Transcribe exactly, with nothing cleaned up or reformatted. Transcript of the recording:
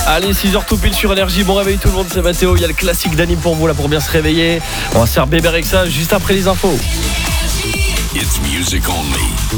Allez, six heures tout pile sur Énergie. Bon réveil tout le monde, c'est Mathéo. Il y a le classique d'Anime pour vous là pour bien se réveiller. On va se faire bébé avec ça juste après les infos. It's music only.